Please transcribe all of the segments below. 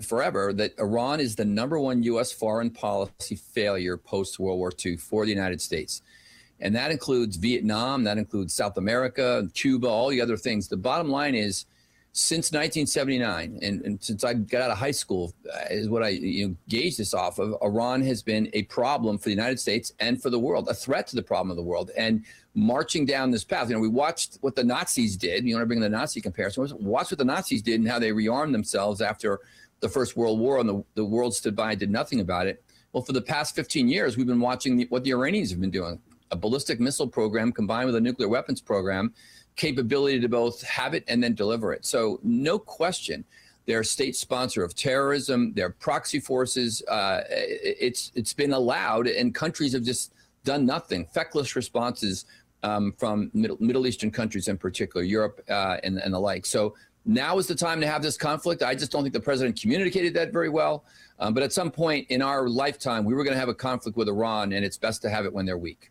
forever that Iran is the number one U.S. foreign policy failure post-World War II for the United States. And that includes Vietnam, that includes South America, Cuba, all the other things. The bottom line is, since 1979, and since I got out of high school, is what I gauge this off of, Iran has been a problem for the United States and for the world, a threat to the problem of the world. And marching down this path, we watched what the Nazis did. You want to bring the Nazi comparison? Watch what the Nazis did and how they rearmed themselves after the First World War, and the world stood by and did nothing about it. Well, for the past 15 years, we've been watching what the Iranians have been doing. A ballistic missile program combined with a nuclear weapons program, capability to both have it and then deliver it. So no question, they're a state sponsor of terrorism. They're proxy forces. It's been allowed, and countries have just done nothing. Feckless responses from Middle Eastern countries in particular, Europe and the like. So now is the time to have this conflict. I just don't think the president communicated that very well. But at some point in our lifetime, we were going to have a conflict with Iran, and it's best to have it when they're weak.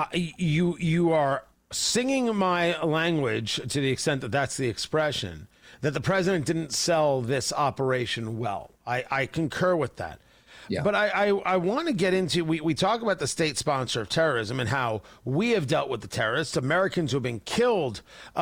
You are singing my language to the extent that that's the expression, that the president didn't sell this operation well. I concur with that. Yeah. But I want to get into, we talk about the state sponsor of terrorism and how we have dealt with the terrorists, Americans who have been killed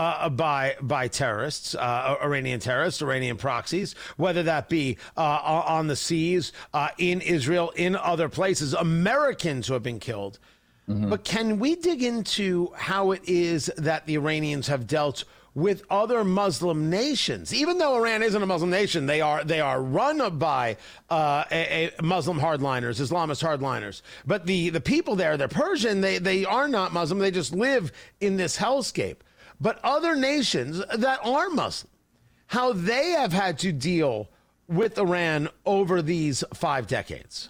by terrorists, Iranian terrorists, Iranian proxies, whether that be on the seas, in Israel, in other places, Americans who have been killed. Mm-hmm. But can we dig into how it is that the Iranians have dealt with other Muslim nations? Even though Iran isn't a Muslim nation, they are run by Muslim hardliners, Islamist hardliners. But the people there, they're Persian, they are not Muslim, they just live in this hellscape. But other nations that are Muslim, how they have had to deal with Iran over these 5 decades.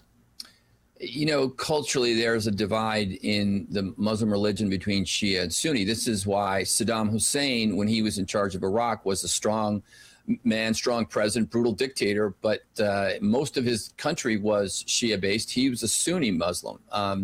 Culturally, there's a divide in the Muslim religion between Shia and Sunni. This is why Saddam Hussein, when he was in charge of Iraq, was a strong man, strong president, brutal dictator. But most of his country was Shia-based. He was a Sunni Muslim.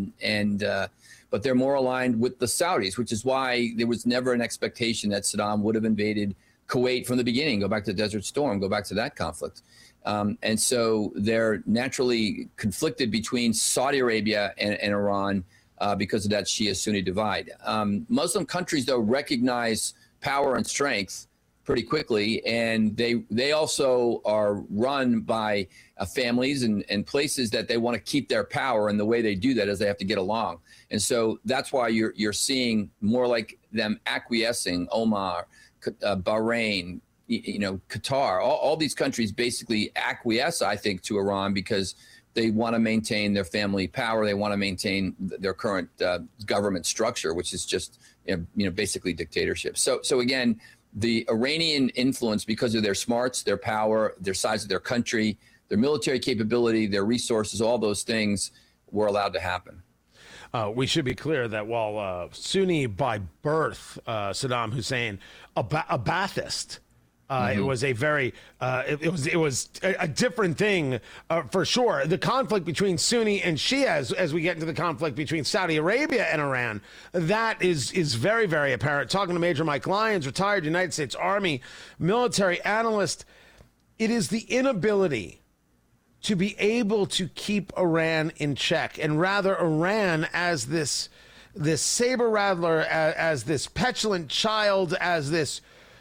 But they're more aligned with the Saudis, which is why there was never an expectation that Saddam would have invaded Kuwait from the beginning. Go back to Desert Storm, go back to that conflict. And so they're naturally conflicted between Saudi Arabia and Iran because of that Shia-Sunni divide. Muslim countries, though, recognize power and strength pretty quickly, and they also are run by families and places that they want to keep their power, and the way they do that is they have to get along. And so that's why you're seeing more like them acquiescing, Oman, Bahrain, Qatar, all these countries basically acquiesce, I think, to Iran because they want to maintain their family power. They want to maintain their current government structure, which is just, basically dictatorship. So again, the Iranian influence, because of their smarts, their power, their size of their country, their military capability, their resources, all those things were allowed to happen. We should be clear that while Sunni by birth, Saddam Hussein, a Ba'athist, it was a very, it was a different thing for sure. The conflict between Sunni and Shia, as we get into the conflict between Saudi Arabia and Iran, that is very, very apparent. Talking to Major Mike Lyons, retired United States Army military analyst, it is the inability to be able to keep Iran in check, and rather Iran as this saber rattler, as this petulant child, as this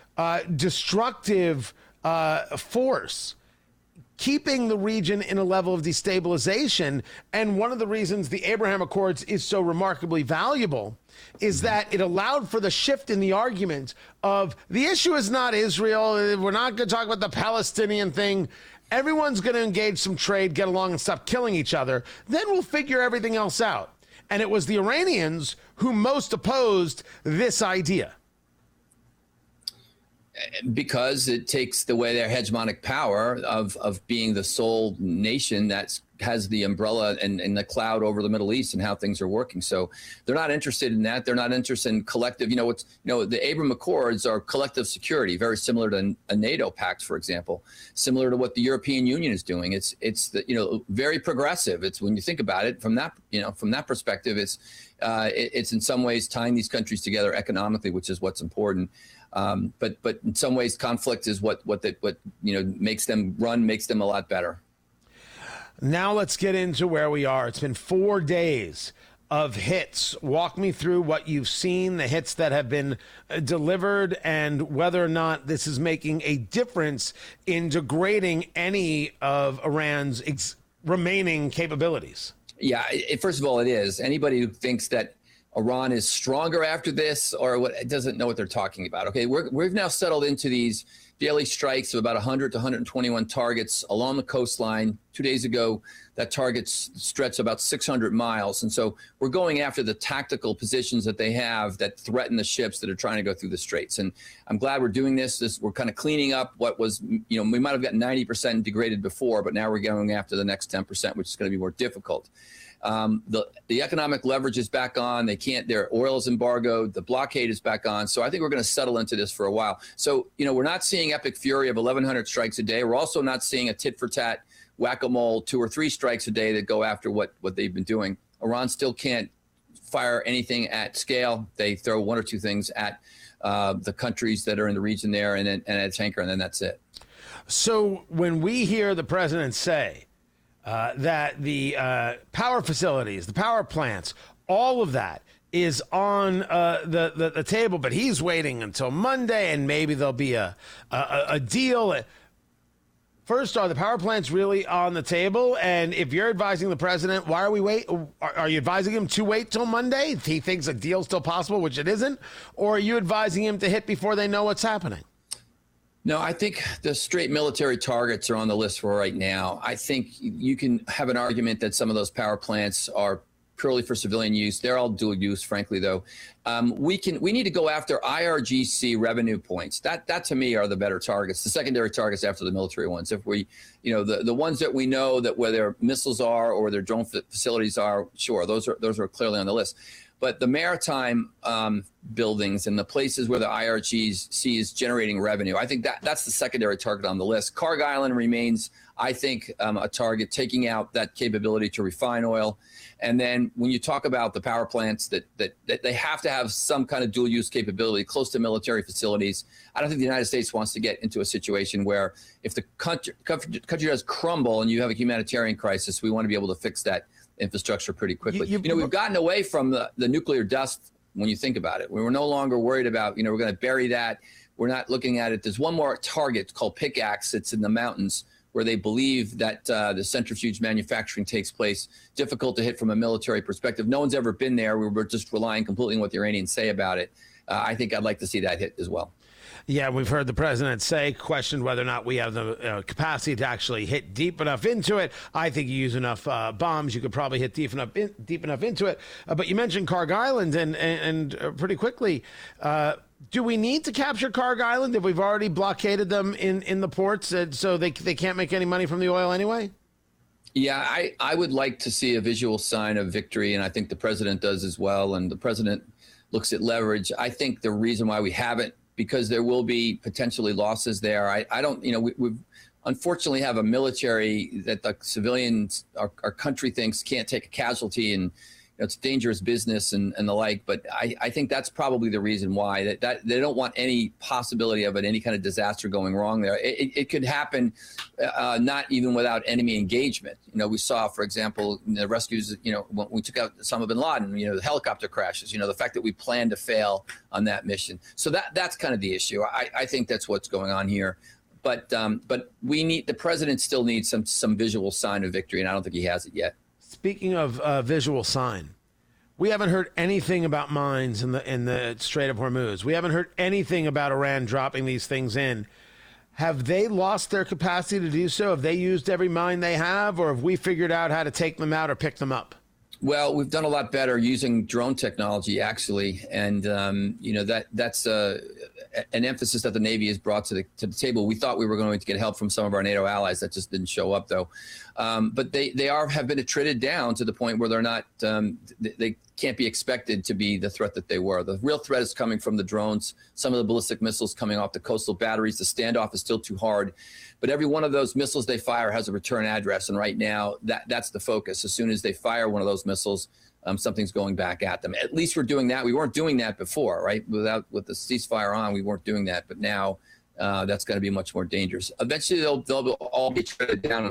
destructive force, keeping the region in a level of destabilization. And one of the reasons the Abraham Accords is so remarkably valuable is that it allowed for the shift in the argument of the issue is not Israel. We're not going to talk about the Palestinian thing. Everyone's going to engage some trade, get along, and stop killing each other. Then we'll figure everything else out. And it was the Iranians who most opposed this idea. Because it takes away their hegemonic power of being the sole nation that's has the umbrella and the cloud over the Middle East and how things are working. So they're not interested in that. They're not interested in collective. The Abraham Accords are collective security, very similar to a NATO pact, for example, similar to what the European Union is doing. It's very progressive. It's, when you think about it from that perspective, it's in some ways tying these countries together economically, which is what's important. But in some ways, conflict is what makes them run, makes them a lot better. Now let's get into where we are. It's been 4 days of hits. Walk me through what you've seen, the hits that have been delivered, and whether or not this is making a difference in degrading any of Iran's remaining capabilities. Yeah, first of all, it is. Anybody who thinks that Iran is stronger after this doesn't know what they're talking about. Okay, we've now settled into these daily strikes of about 100 to 121 targets along the coastline. 2 days ago, that target stretched about 600 miles. And so we're going after the tactical positions that they have that threaten the ships that are trying to go through the straits. And I'm glad we're doing this. We're kind of cleaning up what was, we might have gotten 90% degraded before, but now we're going after the next 10%, which is going to be more difficult. The economic leverage is back on. Their oil is embargoed. The blockade is back on. So I think we're going to settle into this for a while. So, we're not seeing epic fury of 1,100 strikes a day. We're also not seeing a tit for tat whack-a-mole 2 or 3 strikes a day that go after what they've been doing. Iran still can't fire anything at scale. They throw 1 or 2 things at the countries that are in the region there and at a tanker, and then that's it. So when we hear the president say that the power facilities, the power plants, all of that is on the table, but he's waiting until Monday and maybe there'll be a deal. First, are the power plants really on the table? And if you're advising the president, why are we wait? Are you advising him to wait till Monday if he thinks a deal's still possible, which it isn't? Or are you advising him to hit before they know what's happening? No, I think the straight military targets are on the list for right now. I think you can have an argument that some of those power plants are purely for civilian use. They're all dual use, frankly, though. We need to go after IRGC revenue points. That to me are the better targets, the secondary targets after the military ones. If we, the ones that we know that where their missiles are or their drone facilities are, sure, those are clearly on the list. But the maritime buildings and the places where the IRGC is generating revenue, I think that's the secondary target on the list. Kharg Island remains, I think, a target, taking out that capability to refine oil. And then when you talk about the power plants that they have to have some kind of dual use capability close to military facilities, I don't think the United States wants to get into a situation where if the country does crumble and you have a humanitarian crisis, we want to be able to fix that infrastructure pretty quickly. We've gotten away from the nuclear dust when you think about it. We were no longer worried about, we're going to bury that. We're not looking at it. There's one more target called Pickaxe. It's in the mountains where they believe that the centrifuge manufacturing takes place. Difficult to hit from a military perspective. No one's ever been there. We were just relying completely on what the Iranians say about it. I think I'd like to see that hit as well. Yeah, we've heard the president questioned whether or not we have the capacity to actually hit deep enough into it. I think you use enough bombs, you could probably hit deep enough into it. But you mentioned Kharg Island, and pretty quickly, do we need to capture Kharg Island if we've already blockaded them in the ports, so they can't make any money from the oil anyway? Yeah, I would like to see a visual sign of victory, and I think the president does as well. And the president looks at leverage. I think the reason why we haven't, because there will be potentially losses there. I don't, we unfortunately have a military that the civilians, our country thinks can't take a casualty, and it's dangerous business and the like. But I think that's probably the reason why that they don't want any possibility of any kind of disaster going wrong there. It could happen, not even without enemy engagement. We saw, for example, the rescues, when we took out Osama bin Laden, the helicopter crashes, the fact that we planned to fail on that mission. So that's kind of the issue. I think that's what's going on here. But the president still needs some visual sign of victory, and I don't think he has it yet. Speaking of visual sign, we haven't heard anything about mines in the Strait of Hormuz. We haven't heard anything about Iran dropping these things in. Have they lost their capacity to do so? Have they used every mine they have, or have we figured out how to take them out or pick them up? Well, we've done a lot better using drone technology, actually, and that's an emphasis that the Navy has brought to the table. We thought we were going to get help from some of our NATO allies. That just didn't show up, though. But they have been attrited down to the point where they're not, they can't be expected to be the threat that they were. The real threat is coming from the drones, some of the ballistic missiles coming off the coastal batteries. The standoff is still too hard. But every one of those missiles they fire has a return address. And right now, that's the focus. As soon as they fire one of those missiles, something's going back at them. At least we're doing that. We weren't doing that before, right? With the ceasefire on, we weren't doing that. But now that's going to be much more dangerous. Eventually, they'll all be treated down.